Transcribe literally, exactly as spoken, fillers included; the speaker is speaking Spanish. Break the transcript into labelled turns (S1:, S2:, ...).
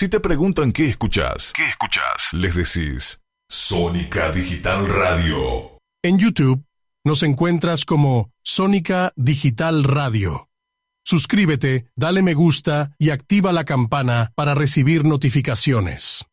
S1: Si te preguntan qué escuchás, ¿qué escuchás? Les decís Sónica Digital Radio.
S2: En YouTube nos encuentras como Sónica Digital Radio. Suscríbete, dale me gusta y activa la campana para recibir notificaciones.